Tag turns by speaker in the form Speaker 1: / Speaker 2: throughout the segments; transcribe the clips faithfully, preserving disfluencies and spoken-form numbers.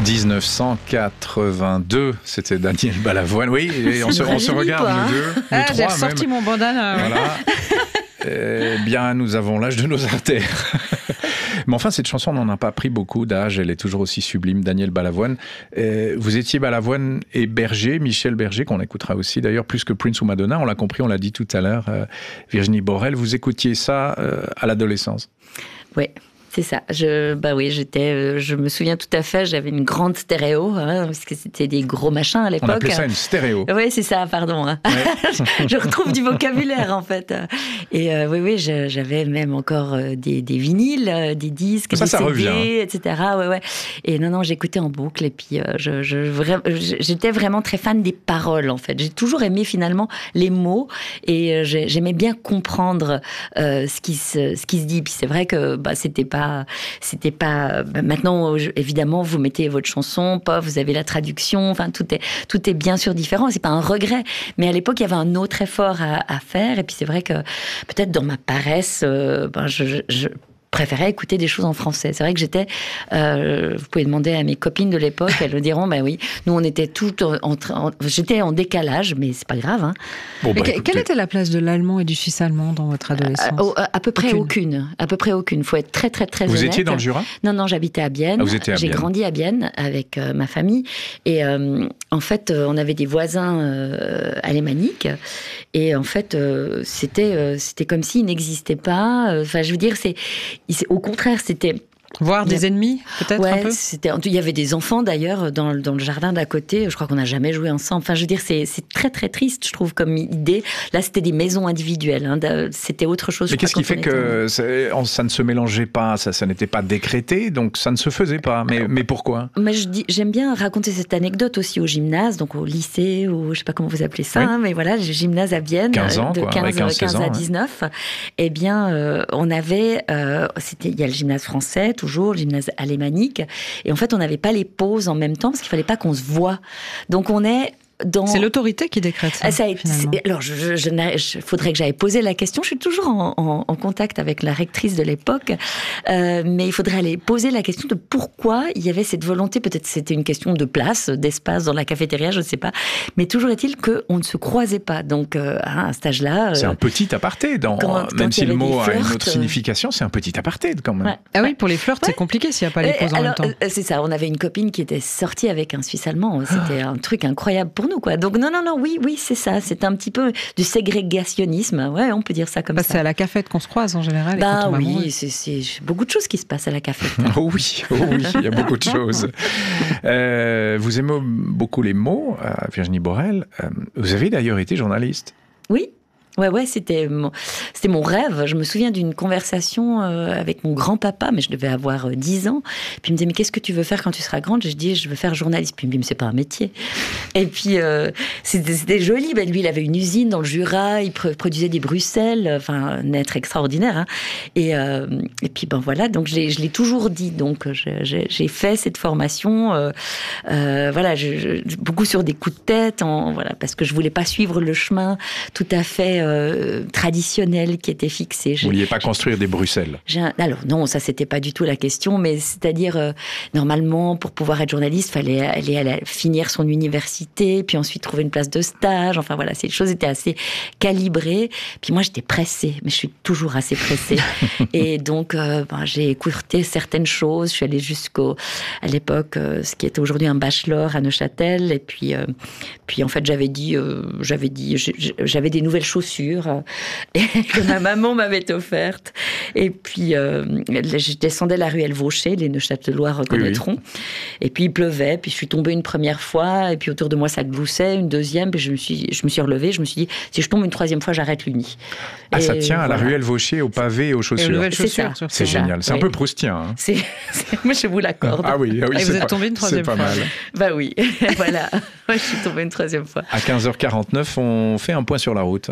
Speaker 1: dix-neuf cent quatre-vingt-deux, c'était Daniel Balavoine. Oui, et on, se, on se regarde
Speaker 2: pas, hein.
Speaker 1: nous deux, nous
Speaker 2: ah,
Speaker 1: trois
Speaker 2: j'ai ressorti
Speaker 1: même.
Speaker 2: mon bandana. Ouais.
Speaker 1: Voilà. Eh bien, nous avons l'âge de nos artères. Mais enfin, cette chanson, on n'en a pas pris beaucoup d'âge. Elle est toujours aussi sublime. Daniel Balavoine. Euh, vous étiez Balavoine et Berger, Michel Berger, qu'on écoutera aussi d'ailleurs, plus que Prince ou Madonna. On l'a compris, on l'a dit tout à l'heure. Euh, Virginie Borel, vous écoutiez ça euh, à l'adolescence?
Speaker 3: Oui. C'est ça. Je, bah oui, j'étais, je me souviens tout à fait, j'avais une grande stéréo, hein, parce que c'était des gros machins à l'époque.
Speaker 1: On appelait ça une stéréo.
Speaker 3: Oui, c'est ça, pardon. Hein. Ouais. Je retrouve du vocabulaire, en fait. Et euh, oui, oui, je, j'avais même encore des, des vinyles, des disques,
Speaker 1: ça,
Speaker 3: des
Speaker 1: ça
Speaker 3: C D,
Speaker 1: revient.
Speaker 3: et cetera. Ouais, ouais. Et non, non, j'écoutais en boucle. Et puis, euh, je, je, vra... j'étais vraiment très fan des paroles, en fait. J'ai toujours aimé, finalement, les mots. Et j'aimais bien comprendre euh, ce, qui se, ce qui se dit. Puis c'est vrai que bah, c'était pas C'était pas. Maintenant, évidemment, vous mettez votre chanson, paf, vous avez la traduction. Enfin, tout est tout est bien sûr différent. C'est pas un regret, mais à l'époque, il y avait un autre effort à, à faire. Et puis c'est vrai que peut-être dans ma paresse, euh, ben je, je, je préférais écouter des choses en français. C'est vrai que j'étais, euh, vous pouvez demander à mes copines de l'époque, elles le diront, ben oui, nous on était toutes en train, j'étais en décalage, mais c'est pas grave. Hein.
Speaker 2: Bon, bah, que, quelle était la place de l'allemand et du suisse allemand dans votre adolescence?
Speaker 3: euh, à, à peu près aucune. aucune. À peu près aucune. Faut être très très très
Speaker 1: Vous
Speaker 3: honnête.
Speaker 1: étiez dans le Jura?
Speaker 3: Non, non, j'habitais à Bienne.
Speaker 1: Ah, vous étiez à
Speaker 3: J'ai
Speaker 1: Bienne.
Speaker 3: grandi à Bienne avec euh, ma famille. Et euh, en fait, euh, on avait des voisins euh, alémaniques. Et en fait, euh, c'était, euh, c'était comme s'ils n'existaient pas. Enfin, je veux dire, c'est, c'est au contraire, c'était...
Speaker 2: Voir des ennemis, peut-être,
Speaker 3: ouais,
Speaker 2: un peu
Speaker 3: c'était, il y avait des enfants, d'ailleurs, dans, dans le jardin d'à côté. Je crois qu'on n'a jamais joué ensemble. Enfin, je veux dire, c'est, c'est très, très triste, je trouve, comme idée. Là, c'était des maisons individuelles. Hein. C'était autre chose.
Speaker 1: Mais qu'est-ce qui fait que
Speaker 3: était...
Speaker 1: ça ne se mélangeait pas, ça, ça n'était pas décrété, donc ça ne se faisait pas. Mais, mais pourquoi?
Speaker 3: Mais je dis, j'aime bien raconter cette anecdote aussi au gymnase, donc au lycée, ou je sais pas comment vous appelez ça, oui. hein, mais voilà, le gymnase à Bienne,
Speaker 1: quinze ans,
Speaker 3: de
Speaker 1: quoi,
Speaker 3: quinze,
Speaker 1: ouais, quinze,
Speaker 3: quinze à
Speaker 1: ans,
Speaker 3: dix-neuf. Ouais. Eh bien, euh, on avait, euh, c'était, il y a le gymnase français, toujours, le gymnase alémanique, et en fait, on n'avait pas les pauses en même temps, parce qu'il fallait pas qu'on se voit. Donc, on est... Dans...
Speaker 2: C'est l'autorité qui décrète ça,
Speaker 3: ça
Speaker 2: finalement.
Speaker 3: Alors, je, je, je, je faudrait que j'aille poser la question. Je suis toujours en, en, en contact avec la rectrice de l'époque, euh, mais il faudrait aller poser la question de pourquoi il y avait cette volonté. Peut-être c'était une question de place, d'espace dans la cafétéria, je ne sais pas. Mais toujours est-il qu'on ne se croisait pas. Donc, euh, à un stage-là... Euh,
Speaker 1: c'est un petit aparté. Dans, quand, même quand si le mot
Speaker 3: flirts,
Speaker 1: a une autre signification, c'est un petit aparté quand même.
Speaker 3: Ouais.
Speaker 2: Ah oui, pour les flirts, ouais. c'est compliqué s'il n'y a pas les pauses en
Speaker 3: alors,
Speaker 2: même temps.
Speaker 3: C'est ça, on avait une copine qui était sortie avec un Suisse allemand. C'était un truc incroyable pour nous, quoi. Donc, non, non, non, oui, oui, c'est ça. C'est un petit peu du ségrégationnisme. Ouais, on peut dire ça comme
Speaker 2: bah,
Speaker 3: ça.
Speaker 2: C'est à la cafette qu'on se croise en général.
Speaker 3: Bah
Speaker 2: et
Speaker 3: oui, c'est, c'est beaucoup de choses qui se passent à la cafette. Hein.
Speaker 1: Oh oui, oh oui, il y a beaucoup de choses. Euh, vous aimez beaucoup les mots, euh, Virginie Borel. Euh, vous avez d'ailleurs été journaliste.
Speaker 3: Oui. Ouais, ouais, c'était mon, c'était mon rêve. Je me souviens d'une conversation euh, avec mon grand-papa, mais je devais avoir euh, dix ans. Puis il me disait, mais qu'est-ce que tu veux faire quand tu seras grande? Je dis, je veux faire journaliste. Puis il me dit, mais c'est pas un métier. Et puis, euh, c'était, c'était joli. Ben, lui, il avait une usine dans le Jura, il pr- produisait des Bruxelles, enfin, un être extraordinaire. Hein. Et, euh, et puis, ben voilà, donc je l'ai, je l'ai toujours dit. Donc, je, j'ai, j'ai fait cette formation, euh, euh, voilà, je, je, beaucoup sur des coups de tête, en, voilà, parce que je voulais pas suivre le chemin tout à fait Euh, traditionnel qui était fixé.
Speaker 1: Vous ne vouliez pas construire des Bruxelles?
Speaker 3: Un... Alors non, ça c'était pas du tout la question, mais c'est-à-dire euh, normalement pour pouvoir être journaliste, fallait aller, aller finir son université, puis ensuite trouver une place de stage. Enfin voilà, ces choses étaient assez calibrées. Puis moi j'étais pressée, mais je suis toujours assez pressée. Et donc euh, ben, j'ai écouté certaines choses. Je suis allée jusqu'au à l'époque euh, ce qui était aujourd'hui un bachelor à Neuchâtel. Et puis euh, puis en fait j'avais dit euh, j'avais dit j'avais des nouvelles chaussures que ma maman m'avait offerte. Et puis, euh, je descendais la ruelle Vaucher, les Neuchâtelois reconnaîtront. Oui, oui. Et puis, il pleuvait. Puis, je suis tombée une première fois. Et puis, autour de moi, ça gloussait. Une deuxième. Puis, je me suis, je me suis relevée. Je me suis dit, si je tombe une troisième fois, j'arrête l'uni.
Speaker 1: Ah,
Speaker 3: et
Speaker 1: ça tient
Speaker 3: voilà.
Speaker 1: à la ruelle Vaucher, au pavé et aux chaussures.
Speaker 2: Et aux nouvelles chaussures.
Speaker 3: C'est,
Speaker 1: c'est, c'est génial. C'est oui. un peu proustien. Hein.
Speaker 3: C'est, c'est, moi, je vous l'accorde.
Speaker 1: Ah oui, ah oui
Speaker 2: et
Speaker 1: c'est
Speaker 2: vous êtes
Speaker 1: pas,
Speaker 2: tombée une troisième
Speaker 1: fois.
Speaker 2: C'est
Speaker 1: pas mal.
Speaker 3: Bah oui, voilà. Moi, je suis tombée une troisième fois.
Speaker 1: À quinze heures quarante-neuf, on fait un point sur la route.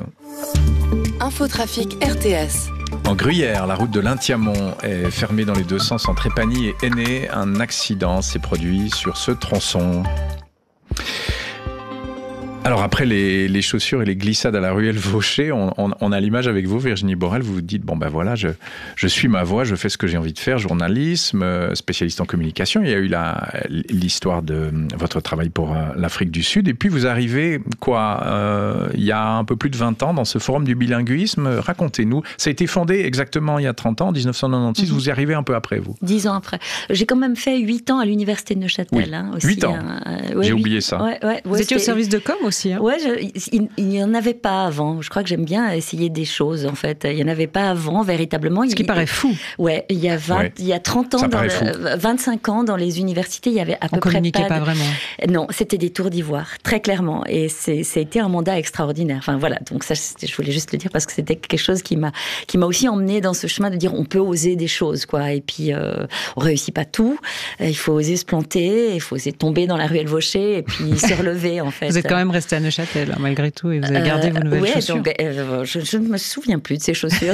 Speaker 4: Infotrafic R T S.
Speaker 1: En Gruyère, la route de l'Intiamont est fermée dans les deux sens entre Épagny et Aîné. Un accident s'est produit sur ce tronçon. Alors après les, les chaussures et les glissades à la ruelle Vaucher, on, on, on a l'image avec vous, Virginie Borel, vous vous dites, bon ben voilà, je, je suis ma voie, je fais ce que j'ai envie de faire, journalisme, spécialiste en communication. Il y a eu la, l'histoire de votre travail pour l'Afrique du Sud, et puis vous arrivez, quoi, euh, il y a un peu plus de vingt ans, dans ce forum du bilinguisme. Racontez-nous, ça a été fondé exactement il y a trente ans, en dix-neuf cent quatre-vingt-seize, mmh. Vous y arrivez un peu après, vous.
Speaker 3: Dix ans après. J'ai quand même fait huit ans à l'université de Neuchâtel.
Speaker 1: Oui.
Speaker 3: Hein, aussi,
Speaker 1: huit ans,
Speaker 3: hein, ouais,
Speaker 1: j'ai
Speaker 3: huit...
Speaker 1: oublié ça.
Speaker 3: Ouais, ouais,
Speaker 2: vous
Speaker 3: ouais,
Speaker 2: étiez au service de com aussi, hein.
Speaker 3: Ouais, je, il n'y en avait pas avant. Je crois que j'aime bien essayer des choses, en fait. Il n'y en avait pas avant, véritablement.
Speaker 2: Ce qui
Speaker 3: il,
Speaker 2: paraît fou.
Speaker 3: Ouais, il y a, vingt, ouais. il y a trente ans, dans le, vingt-cinq ans, dans les universités, il y avait à
Speaker 2: On
Speaker 3: peu près pas...
Speaker 2: On communiquait pas vraiment.
Speaker 3: Non, c'était des tours d'ivoire, très clairement. Et c'est, ça a été un mandat extraordinaire. Enfin, voilà. Donc ça, je voulais juste le dire parce que c'était quelque chose qui m'a, qui m'a aussi emmené dans ce chemin de dire on peut oser des choses, quoi. Et puis, euh, on réussit pas tout. Il faut oser se planter, il faut oser tomber dans la ruelle Vaucher et puis se relever, en fait.
Speaker 2: Vous êtes quand même resté à Neuchâtel, malgré tout, et vous avez gardé euh, vos nouvelles
Speaker 3: ouais,
Speaker 2: chaussures.
Speaker 3: Donc, euh, je, je ne me souviens plus de ces chaussures.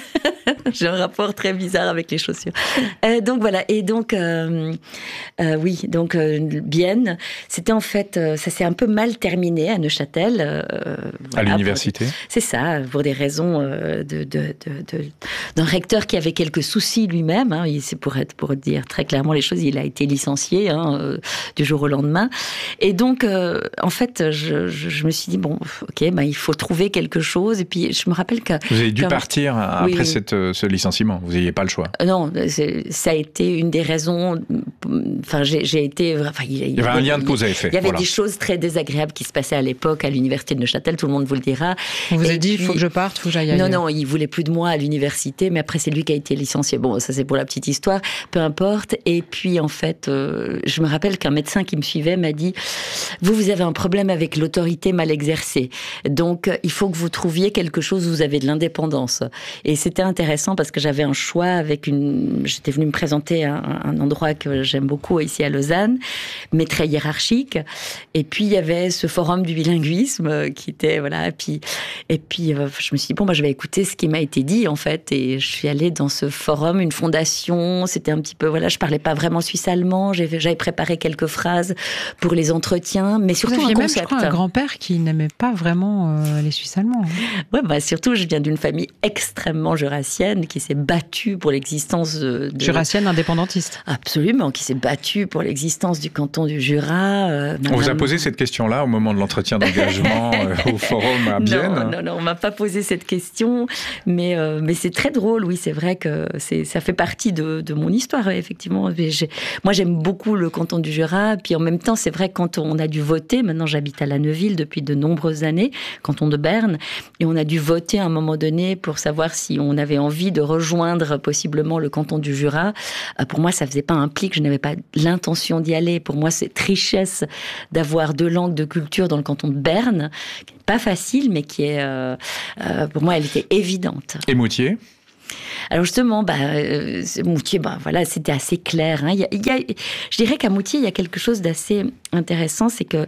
Speaker 3: J'ai un rapport très bizarre avec les chaussures. Euh, donc voilà, et donc euh, euh, oui, donc euh, Bienne, c'était en fait, euh, ça s'est un peu mal terminé à Neuchâtel. Euh,
Speaker 1: voilà, à l'université.
Speaker 3: Pour, c'est ça, pour des raisons euh, de, de, de, de, d'un recteur qui avait quelques soucis lui-même. Hein, c'est pour être, pour dire très clairement les choses, il a été licencié hein, euh, du jour au lendemain. Et donc, euh, en fait, je, je, je me suis dit bon, ok, ben il faut trouver quelque chose. Et puis je me rappelle que
Speaker 1: vous avez dû comme, partir après
Speaker 3: oui,
Speaker 1: cette ce licenciement, vous n'ayez pas le choix.
Speaker 3: Non, c'est, ça a été une des raisons. Enfin, j'ai, j'ai été. Enfin, il,
Speaker 1: il y avait un lien de cause à effet.
Speaker 3: Il y avait
Speaker 1: voilà.
Speaker 3: des choses très désagréables qui se passaient à l'époque à l'université de Neuchâtel. Tout le monde vous le dira.
Speaker 2: On vous
Speaker 3: et
Speaker 2: a dit, il
Speaker 3: puis,
Speaker 2: faut que je parte, il faut que j'aille ailleurs.
Speaker 3: Non, non, il voulait plus de moi à l'université, mais après c'est lui qui a été licencié. Bon, ça c'est pour la petite histoire. Peu importe. Et puis en fait, euh, je me rappelle qu'un médecin qui me suivait m'a dit, vous, vous avez un problème avec l'autorité mal exercée. Donc il faut que vous trouviez quelque chose où vous avez de l'indépendance. Et c'était intéressant parce que j'avais un choix avec une... J'étais venue me présenter à un, un endroit que j'aime beaucoup ici à Lausanne, mais très hiérarchique. Et puis, il y avait ce forum du bilinguisme qui était... Voilà, et puis, et puis je me suis dit, bon, bah, je vais écouter ce qui m'a été dit, en fait. Et je suis allée dans ce forum, une fondation. C'était un petit peu... Voilà, je parlais pas vraiment suisse-allemand. J'avais, j'avais préparé quelques phrases pour les entretiens, mais surtout
Speaker 2: Vous
Speaker 3: un
Speaker 2: même,
Speaker 3: concept.
Speaker 2: Je crois, un grand-père qui n'aimait pas vraiment euh, les Suisses-allemands. Hein.
Speaker 3: Ouais, bah, surtout, je viens d'une famille extrêmement jurassienne qui s'est battue pour l'existence de...
Speaker 2: Jurassienne indépendantiste.
Speaker 3: Absolument, qui s'est battue pour l'existence du canton du Jura. Euh,
Speaker 1: on vous a posé cette question-là au moment de l'entretien d'engagement euh, au forum à Bienne?
Speaker 3: Non, non, non, on m'a pas posé cette question, mais, euh, mais c'est très drôle, oui, c'est vrai que c'est, ça fait partie de, de mon histoire, effectivement. J'ai, moi, j'aime beaucoup le canton du Jura, puis en même temps, c'est vrai que quand on a dû voter, maintenant j'habite à La Neuville depuis de nombreuses années, canton de Berne, et on a dû voter à un moment donné pour savoir si on avait envie de rejoindre possiblement le canton du Jura. Pour moi, ça faisait pas un pli que je n'avais pas l'intention d'y aller. Pour moi, cette richesse d'avoir deux langues de culture dans le canton de Berne, qui n'est pas facile, mais qui est, euh, euh, pour moi, elle était évidente.
Speaker 1: Et Moutier ?
Speaker 3: Alors justement, bah, euh, Moutier, bah, voilà, c'était assez clair. Hein. Il y a, il y a, je dirais qu'à Moutier, il y a quelque chose d'assez intéressant, c'est que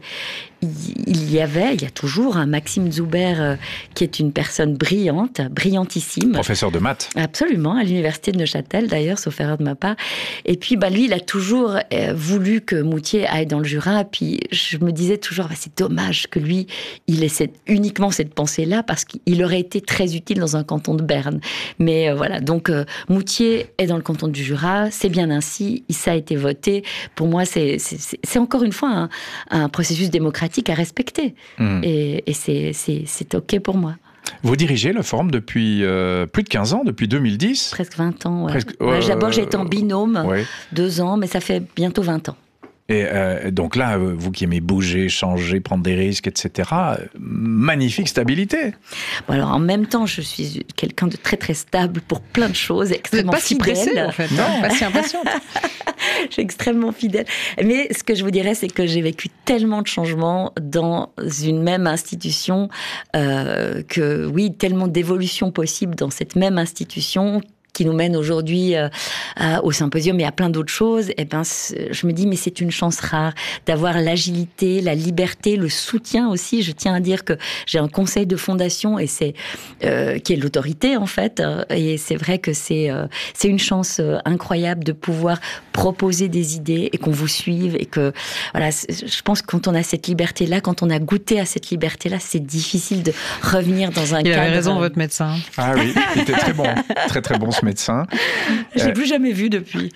Speaker 3: il y avait, il y a toujours un Maxime Zuber euh, qui est une personne brillante, brillantissime.
Speaker 1: Professeur de maths.
Speaker 3: Absolument, à l'université de Neuchâtel d'ailleurs, sauf erreur de ma part. Et puis bah, lui, il a toujours euh, voulu que Moutier aille dans le Jura. Puis je me disais toujours, bah, c'est dommage que lui, il ait cette, uniquement cette pensée-là, parce qu'il aurait été très utile dans un canton de Berne. Mais euh, voilà, donc euh, Moutier est dans le canton du Jura, c'est bien ainsi, ça a été voté. Pour moi, c'est, c'est, c'est encore une fois un, un processus démocratique à respecter. Mmh. Et, et c'est, c'est, c'est OK pour moi.
Speaker 1: Vous dirigez le forum depuis euh, plus de quinze ans, depuis deux mille dix.
Speaker 3: Presque vingt ans, ouais.
Speaker 1: Presque,
Speaker 3: euh, ouais, d'abord, j'ai été en binôme,
Speaker 1: ouais.
Speaker 3: deux ans, mais ça fait bientôt vingt ans.
Speaker 1: Et euh, donc là, vous qui aimez bouger, changer, prendre des risques, et cetera, magnifique stabilité.
Speaker 3: Bon, alors en même temps, je suis quelqu'un de très très stable pour plein de choses, extrêmement
Speaker 2: pas
Speaker 3: fidèle.
Speaker 2: Si pressée, en fait, non, pas si impatiente.
Speaker 3: Je suis extrêmement fidèle. Mais ce que je vous dirais, c'est que j'ai vécu tellement de changements dans une même institution, euh, que oui, tellement d'évolutions possibles dans cette même institution, qui nous mène aujourd'hui euh, à, au symposium et à plein d'autres choses, eh ben, je me dis, mais c'est une chance rare d'avoir l'agilité, la liberté, le soutien aussi. Je tiens à dire que j'ai un conseil de fondation et c'est euh, qui est l'autorité en fait. Et c'est vrai que c'est euh, c'est une chance euh, incroyable de pouvoir proposer des idées et qu'on vous suive et que voilà. Je pense que quand on a cette liberté-là, quand on a goûté à cette liberté-là, c'est difficile de revenir dans un
Speaker 2: il
Speaker 3: cadre.
Speaker 2: Il avait raison, votre médecin.
Speaker 1: Ah oui, il était très bon, très très bon ce médecin.
Speaker 3: Je l'ai
Speaker 1: euh,
Speaker 3: plus jamais vu depuis.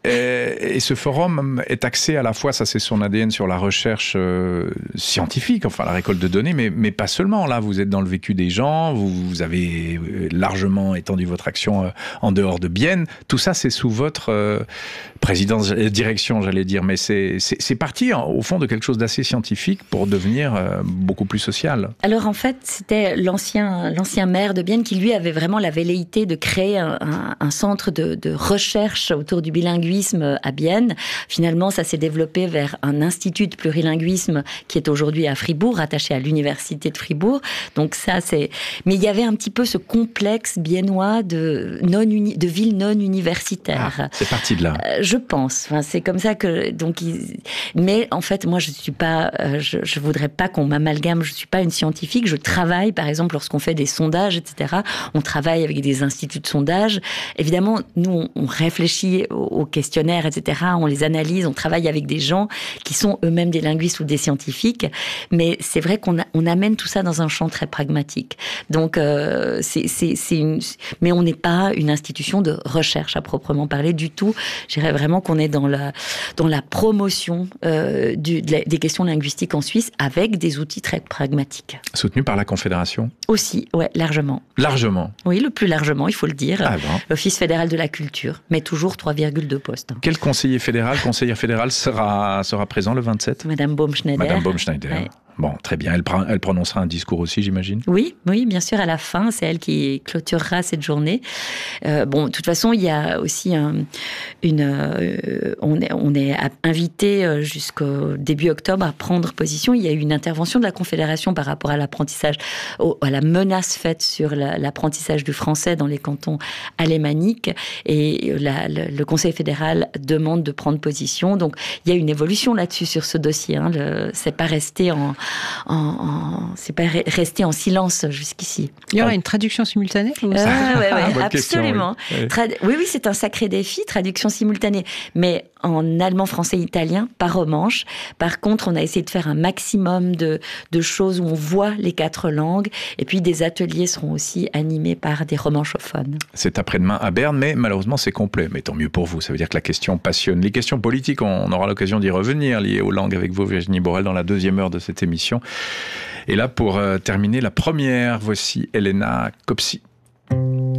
Speaker 1: Et, et ce forum est axé à la fois, ça c'est son A D N, sur la recherche euh, scientifique, enfin la récolte de données, mais, mais pas seulement. Là, vous êtes dans le vécu des gens, vous, vous avez largement étendu votre action euh, en dehors de Bienne. Tout ça, c'est sous votre euh, présidence, euh, direction, j'allais dire, mais c'est, c'est, c'est parti hein, au fond de quelque chose d'assez scientifique pour devenir euh, beaucoup plus social.
Speaker 3: Alors en fait, c'était l'ancien, l'ancien maire de Bienne qui lui avait vraiment la velléité de créer un, un, un centre de, de recherche autour du bilinguisme à Bienne. Finalement, ça s'est développé vers un institut de plurilinguisme qui est aujourd'hui à Fribourg, attaché à l'université de Fribourg. Donc ça, c'est. Mais il y avait un petit peu ce complexe biennois de non uni... de ville non universitaire.
Speaker 1: Ah, c'est parti de là.
Speaker 3: Euh, je pense. Enfin, c'est comme ça que donc. Il... Mais en fait, moi, je suis pas. Euh, je, je voudrais pas qu'on m'amalgame. Je suis pas une scientifique. Je travaille, par exemple, lorsqu'on fait des sondages, et cetera. On travaille avec des instituts de sondage. Évidemment, nous, on réfléchit aux questionnaires, et cetera. On les analyse. On travaille avec des gens qui sont eux-mêmes des linguistes ou des scientifiques. Mais c'est vrai qu'on a, on amène tout ça dans un champ très pragmatique. Donc, euh, c'est, c'est, c'est une. Mais on n'est pas une institution de recherche à proprement parler du tout. Je dirais vraiment qu'on est dans la dans la promotion euh, du, de la, des questions linguistiques en Suisse avec des outils très pragmatiques.
Speaker 1: Soutenu par la Confédération ?
Speaker 3: Aussi, ouais, largement.
Speaker 1: Largement.
Speaker 3: Oui, le plus largement, il faut le dire.
Speaker 1: Ah bon.
Speaker 3: L'Office fédéral de la culture, mais toujours trois virgule deux postes.
Speaker 1: Quel conseiller fédéral, conseillère fédérale sera, sera présent le vingt-sept ?
Speaker 3: Madame Baumschneider.
Speaker 1: Madame Baumschneider.
Speaker 3: Ouais.
Speaker 1: Bon, très bien. Elle, elle prononcera un discours aussi, j'imagine ?
Speaker 3: Oui, oui, bien sûr, à la fin, c'est elle qui clôturera cette journée. Euh, bon, de toute façon, il y a aussi un, une... Euh, on est, on est invité jusqu'au début octobre à prendre position. Il y a eu une intervention de la Confédération par rapport à l'apprentissage, au, à la menace faite sur la, l'apprentissage du français dans les cantons alémaniques. Et la, le, le Conseil fédéral demande de prendre position. Donc, il y a une évolution là-dessus, sur ce dossier. Hein. Le, c'est pas resté en... En, en, c'est pas resté en silence jusqu'ici.
Speaker 2: Il y aura une traduction simultanée ou ça
Speaker 3: ah, ouais, ouais,
Speaker 1: Bonne
Speaker 3: absolument.
Speaker 1: Question, oui.
Speaker 3: Trad- oui, oui, c'est un sacré défi, traduction simultanée. Mais en allemand, français, italien, pas romanche. Par contre, on a essayé de faire un maximum de, de choses où on voit les quatre langues. Et puis, des ateliers seront aussi animés par des romanchophones.
Speaker 1: C'est après-demain à Berne, mais malheureusement, c'est complet. Mais tant mieux pour vous. Ça veut dire que la question passionne. Les questions politiques, on aura l'occasion d'y revenir, liées aux langues avec vous, Virginie Borel, dans la deuxième heure de cette émission. Et là, pour euh, terminer la première, voici Elena Copsi.